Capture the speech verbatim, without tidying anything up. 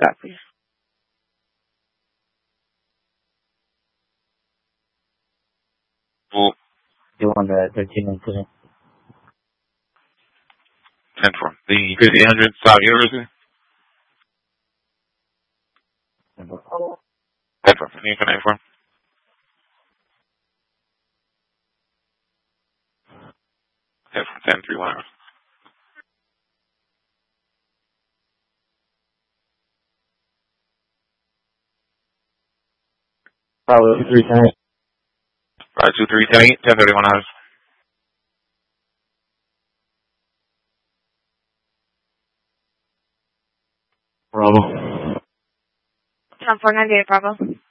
Copy. Well, You want the thirteen incident? ten four. The fifty-eight hundred South University? ten four. fifteen for nine four. ten four. ten three one. Probably two three ten. Five two three ten eight. ten thirty-one hours. Bravo. ten four ninety-eight, Bravo.